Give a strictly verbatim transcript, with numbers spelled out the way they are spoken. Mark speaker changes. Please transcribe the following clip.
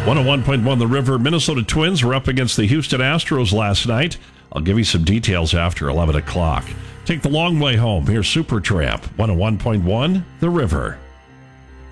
Speaker 1: one oh one point one The River. Minnesota Twins were up against the Houston Astros last night. I'll give you some details after eleven o'clock. Take the long way home. Here's Supertramp, one oh one point one The River.